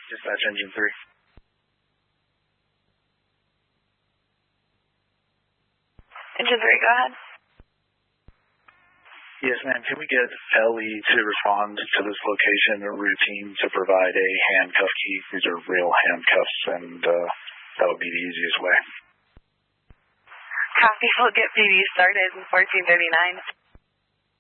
Dispatch engine 3. Engine 3, go ahead. Yes, ma'am. Can we get LE to respond to this location or routine to provide a handcuff key? These are real handcuffs, and that would be the easiest way. Copy. We'll get PD started in 1439.